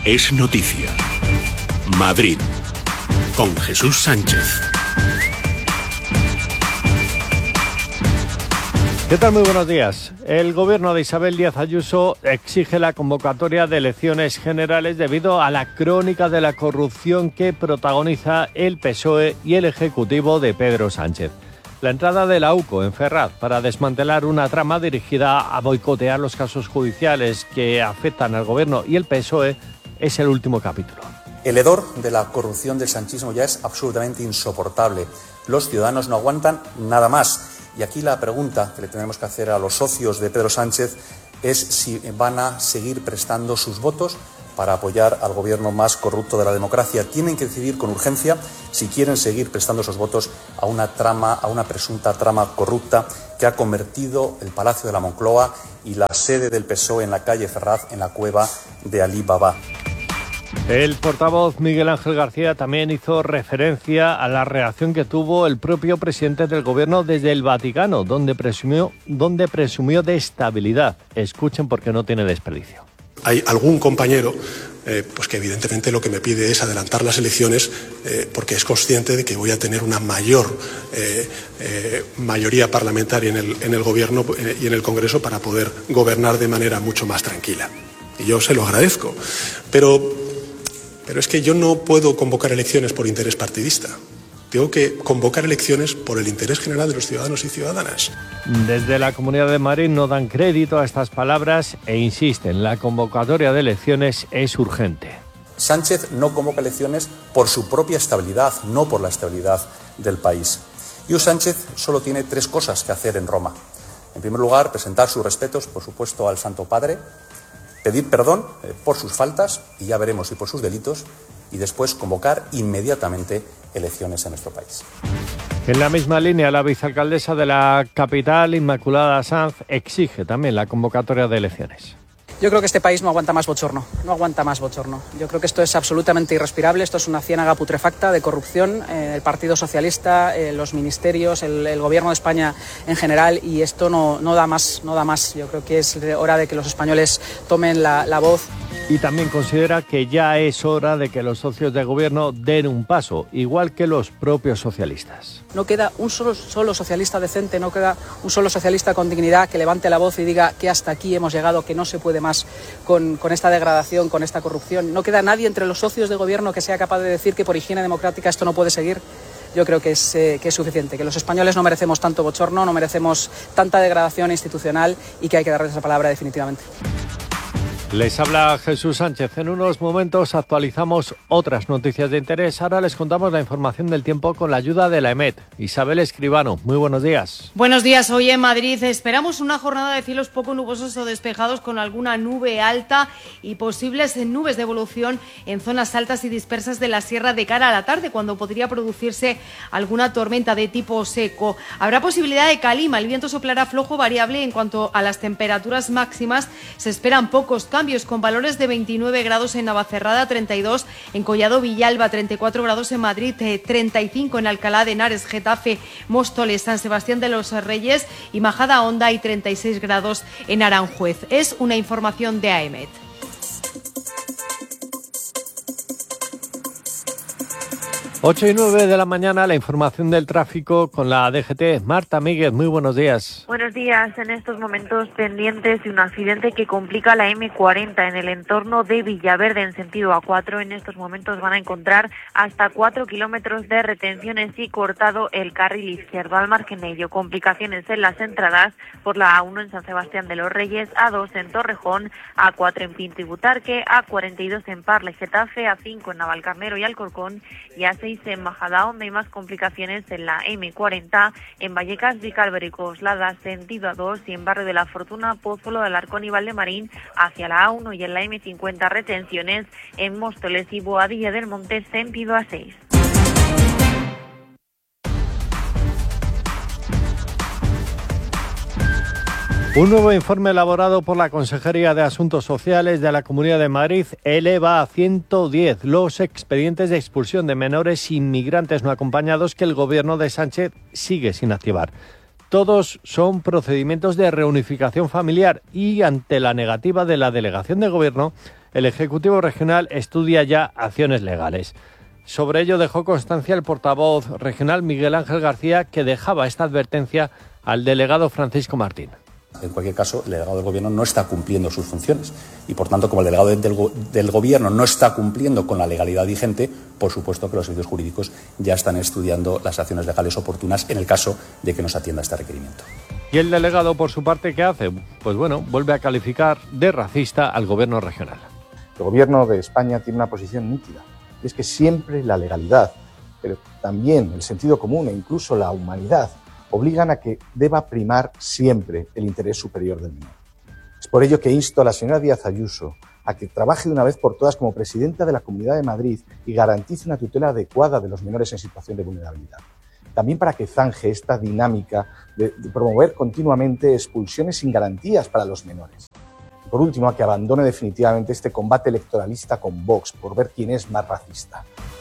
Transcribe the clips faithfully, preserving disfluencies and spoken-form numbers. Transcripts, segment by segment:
es noticia. Madrid, con Jesús Sánchez. ¿Qué tal? Muy buenos días. El gobierno de Isabel Díaz Ayuso exige la convocatoria de elecciones generales debido a la crónica de la corrupción que protagoniza el P S O E y el Ejecutivo de Pedro Sánchez. La entrada de la U C O en Ferraz para desmantelar una trama dirigida a boicotear los casos judiciales que afectan al gobierno y el P S O E es el último capítulo. El hedor de la corrupción del sanchismo ya es absolutamente insoportable. Los ciudadanos no aguantan nada más. Y aquí la pregunta que le tenemos que hacer a los socios de Pedro Sánchez es si van a seguir prestando sus votos para apoyar al gobierno más corrupto de la democracia. Tienen que decidir con urgencia si quieren seguir prestando esos votos a una trama, a una presunta trama corrupta que ha convertido el Palacio de la Moncloa y la sede del P S O E en la calle Ferraz en la cueva de Alí Baba. El portavoz Miguel Ángel García también hizo referencia a la reacción que tuvo el propio presidente del gobierno desde el Vaticano, donde presumió, donde presumió de estabilidad. Escuchen porque no tiene desperdicio. Hay algún compañero eh, pues que evidentemente lo que me pide es adelantar las elecciones eh, porque es consciente de que voy a tener una mayor eh, eh, mayoría parlamentaria en el, en el gobierno eh, y en el Congreso para poder gobernar de manera mucho más tranquila. Y yo se lo agradezco. Pero... Pero es que yo no puedo convocar elecciones por interés partidista. Tengo que convocar elecciones por el interés general de los ciudadanos y ciudadanas. Desde la Comunidad de Madrid no dan crédito a estas palabras e insisten, la convocatoria de elecciones es urgente. Sánchez no convoca elecciones por su propia estabilidad, no por la estabilidad del país. Y Sánchez solo tiene tres cosas que hacer en Roma. En primer lugar, presentar sus respetos, por supuesto, al Santo Padre, pedir perdón eh, por sus faltas, y ya veremos si por sus delitos, y después convocar inmediatamente elecciones en nuestro país. En la misma línea, la vicealcaldesa de la capital, Inmaculada Sanz, exige también la convocatoria de elecciones. Yo creo que este país no aguanta más bochorno, no aguanta más bochorno. Yo creo que esto es absolutamente irrespirable, esto es una ciénaga putrefacta de corrupción, eh, el Partido Socialista, eh, los ministerios, el, el Gobierno de España en general, y esto no, no da más, no da más. Yo creo que es hora de que los españoles tomen la, la voz. Y también considera que ya es hora de que los socios de gobierno den un paso, igual que los propios socialistas. No queda un solo, solo socialista decente, no queda un solo socialista con dignidad que levante la voz y diga que hasta aquí hemos llegado, que no se puede más con, con esta degradación, con esta corrupción. No queda nadie entre los socios de gobierno que sea capaz de decir que por higiene democrática esto no puede seguir. Yo creo que es, eh, que es suficiente, que los españoles no merecemos tanto bochorno, no merecemos tanta degradación institucional y que hay que darles esa palabra definitivamente. Les habla Jesús Sánchez. En unos momentos actualizamos otras noticias de interés. Ahora les contamos la información del tiempo con la ayuda de la EMET. Isabel Escribano, muy buenos días. Buenos días. Hoy en Madrid esperamos una jornada de cielos poco nubosos o despejados con alguna nube alta y posibles nubes de evolución en zonas altas y dispersas de la sierra de cara a la tarde, cuando podría producirse alguna tormenta de tipo seco. Habrá posibilidad de calima. El viento soplará flojo variable. En cuanto a las temperaturas máximas, se esperan pocos cambios, con valores de veintinueve grados en Navacerrada, treinta y dos en Collado Villalba, treinta y cuatro grados en Madrid, treinta y cinco en Alcalá de Henares, Getafe, Móstoles, San Sebastián de los Reyes y Majadahonda, y treinta y seis grados en Aranjuez. Es una información de AEMET. ocho y nueve de la mañana, la información del tráfico con la D G T. Marta Míguez, muy buenos días. Buenos días. En estos momentos pendientes de un accidente que complica la eme cuarenta en el entorno de Villaverde en sentido A cuatro. En estos momentos van a encontrar hasta cuatro kilómetros de retenciones y cortado el carril izquierdo. Al margen de ello, complicaciones en las entradas por la A uno en San Sebastián de los Reyes, A dos en Torrejón, A cuatro en Pinto y Butarque, A cuarenta y dos en Parla y Getafe, A cinco en Navalcarnero y Alcorcón y A seis en Majadahonda, y más complicaciones en la eme cuarenta en Vallecas, Vicálvaro y Coslada sentido A dos, y en Barrio de la Fortuna, Pozuelo de Alarcón y Valdemarín hacia la A uno, y en la eme cincuenta retenciones en Móstoles y Boadilla del Monte sentido A seis. Un nuevo informe elaborado por la Consejería de Asuntos Sociales de la Comunidad de Madrid eleva a ciento diez los expedientes de expulsión de menores inmigrantes no acompañados que el gobierno de Sánchez sigue sin activar. Todos son procedimientos de reunificación familiar y ante la negativa de la delegación de gobierno, el Ejecutivo Regional estudia ya acciones legales. Sobre ello dejó constancia el portavoz regional Miguel Ángel García, que dejaba esta advertencia al delegado Francisco Martín. En cualquier caso, el delegado del Gobierno no está cumpliendo sus funciones y, por tanto, como el delegado del, del Gobierno no está cumpliendo con la legalidad vigente, por supuesto que los servicios jurídicos ya están estudiando las acciones legales oportunas en el caso de que nos atienda este requerimiento. ¿Y el delegado, por su parte, qué hace? Pues bueno, vuelve a calificar de racista al Gobierno regional. El Gobierno de España tiene una posición nítida, y es que siempre la legalidad, pero también el sentido común e incluso la humanidad obligan a que deba primar siempre el interés superior del menor. Es por ello que insto a la señora Díaz Ayuso a que trabaje de una vez por todas como presidenta de la Comunidad de Madrid y garantice una tutela adecuada de los menores en situación de vulnerabilidad. También para que zanje esta dinámica de, de promover continuamente expulsiones sin garantías para los menores. Y por último, a que abandone definitivamente este combate electoralista con Vox por ver quién es más racista.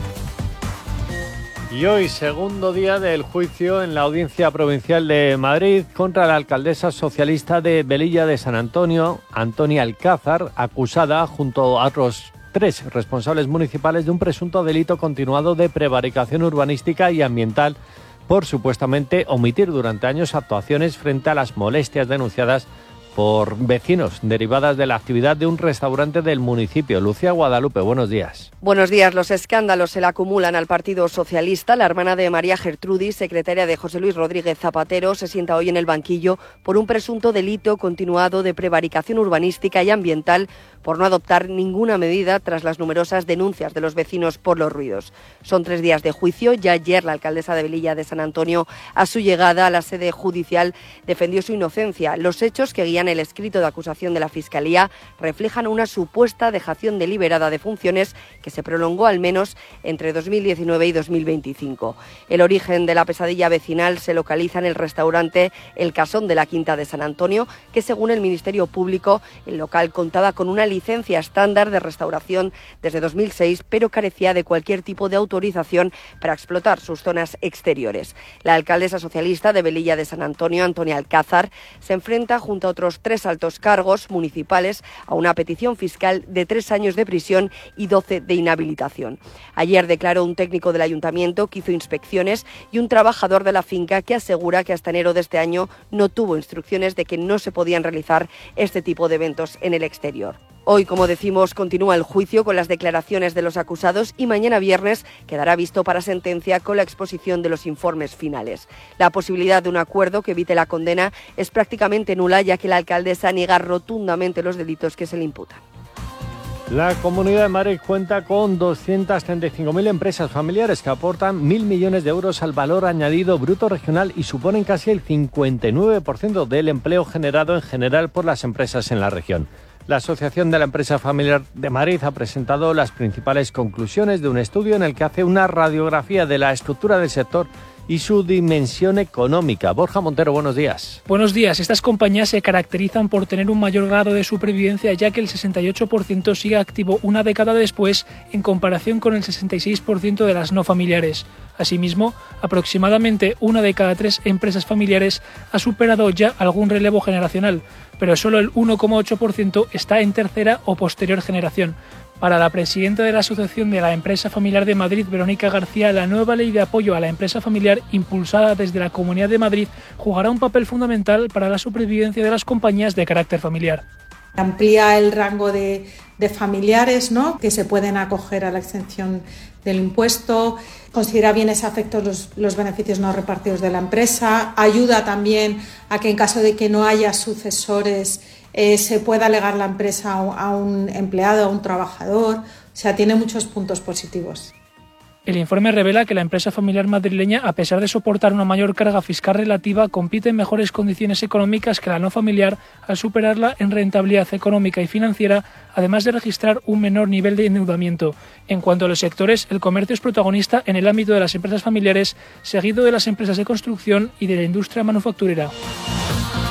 Y hoy, segundo día del juicio en la Audiencia Provincial de Madrid contra la alcaldesa socialista de Velilla de San Antonio, Antonia Alcázar, acusada junto a otros tres responsables municipales de un presunto delito continuado de prevaricación urbanística y ambiental por supuestamente omitir durante años actuaciones frente a las molestias denunciadas por vecinos derivadas de la actividad de un restaurante del municipio. Lucía Guadalupe, buenos días. Buenos días. Los escándalos se le acumulan al Partido Socialista. La hermana de María Gertrudis, secretaria de José Luis Rodríguez Zapatero, se sienta hoy en el banquillo por un presunto delito continuado de prevaricación urbanística y ambiental por no adoptar ninguna medida tras las numerosas denuncias de los vecinos por los ruidos. Son tres días de juicio. Ya ayer la alcaldesa de Velilla de San Antonio, a su llegada a la sede judicial, defendió su inocencia. Los hechos que guían el escrito de acusación de la Fiscalía reflejan una supuesta dejación deliberada de funciones que se prolongó al menos entre dos mil diecinueve y dos mil veinticinco. El origen de la pesadilla vecinal se localiza en el restaurante El Casón de la Quinta de San Antonio, que según el Ministerio Público, el local contaba con una licencia estándar de restauración desde dos mil seis, pero carecía de cualquier tipo de autorización para explotar sus zonas exteriores. La alcaldesa socialista de Velilla de San Antonio, Antonia Alcázar, se enfrenta junto a otros tres altos cargos municipales a una petición fiscal de tres años de prisión y doce de inhabilitación. Ayer declaró un técnico del ayuntamiento que hizo inspecciones y un trabajador de la finca que asegura que hasta enero de este año no tuvo instrucciones de que no se podían realizar este tipo de eventos en el exterior. Hoy, como decimos, continúa el juicio con las declaraciones de los acusados y mañana viernes quedará visto para sentencia con la exposición de los informes finales. La posibilidad de un acuerdo que evite la condena es prácticamente nula, ya que la alcaldesa niega rotundamente los delitos que se le imputan. La Comunidad de Madrid cuenta con doscientas treinta y cinco mil empresas familiares que aportan mil millones de euros al valor añadido bruto regional y suponen casi el cincuenta y nueve por ciento del empleo generado en general por las empresas en la región. La Asociación de la Empresa Familiar de Madrid ha presentado las principales conclusiones de un estudio en el que hace una radiografía de la estructura del sector y su dimensión económica. Borja Montero, buenos días. Buenos días. Estas compañías se caracterizan por tener un mayor grado de supervivencia, ya que el sesenta y ocho por ciento sigue activo una década después, en comparación con el sesenta y seis por ciento de las no familiares. Asimismo, aproximadamente una de cada tres empresas familiares ha superado ya algún relevo generacional, pero solo el uno coma ocho por ciento está en tercera o posterior generación. Para la presidenta de la Asociación de la Empresa Familiar de Madrid, Verónica García, la nueva ley de apoyo a la empresa familiar impulsada desde la Comunidad de Madrid jugará un papel fundamental para la supervivencia de las compañías de carácter familiar. Amplía el rango de, de familiares, ¿no?, que se pueden acoger a la exención del impuesto, considera bienes afectos los, los beneficios no repartidos de la empresa, ayuda también a que en caso de que no haya sucesores eh, se pueda legar la empresa a un empleado, a un trabajador. O sea, tiene muchos puntos positivos. El informe revela que la empresa familiar madrileña, a pesar de soportar una mayor carga fiscal relativa, compite en mejores condiciones económicas que la no familiar al superarla en rentabilidad económica y financiera, además de registrar un menor nivel de endeudamiento. En cuanto a los sectores, el comercio es protagonista en el ámbito de las empresas familiares, seguido de las empresas de construcción y de la industria manufacturera.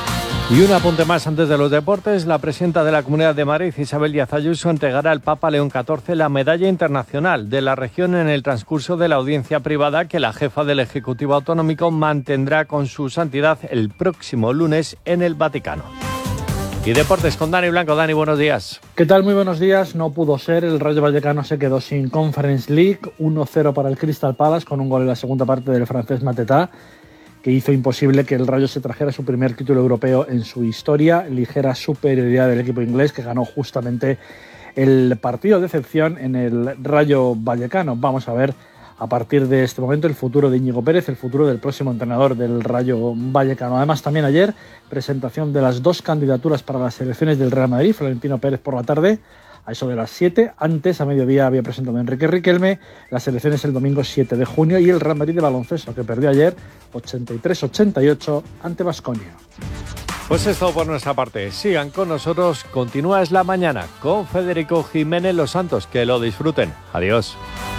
Y un apunte más antes de los deportes. La presidenta de la Comunidad de Madrid, Isabel Díaz Ayuso, entregará al Papa León catorce la medalla internacional de la región en el transcurso de la audiencia privada que la jefa del Ejecutivo Autonómico mantendrá con su santidad el próximo lunes en el Vaticano. Y deportes con Dani Blanco. Dani, buenos días. ¿Qué tal? Muy buenos días. No pudo ser. El Rayo Vallecano se quedó sin Conference League. uno cero para el Crystal Palace con un gol en la segunda parte del francés Matetá, que hizo imposible que el Rayo se trajera su primer título europeo en su historia. Ligera superioridad del equipo inglés, que ganó justamente el partido de excepción en el Rayo Vallecano. Vamos a ver a partir de este momento el futuro de Íñigo Pérez, el futuro del próximo entrenador del Rayo Vallecano. Además, también ayer, presentación de las dos candidaturas para las selecciones del Real Madrid. Florentino Pérez por la tarde, a eso de las siete. Antes, a mediodía, había presentado Enrique Riquelme las elecciones el domingo siete de junio y el Real Madrid de baloncesto, que perdió ayer ochenta y tres a ochenta y ocho ante Baskonia. Pues es todo por nuestra parte. Sigan con nosotros. Continúa Es la Mañana con Federico Jiménez Los Santos. Que lo disfruten. Adiós.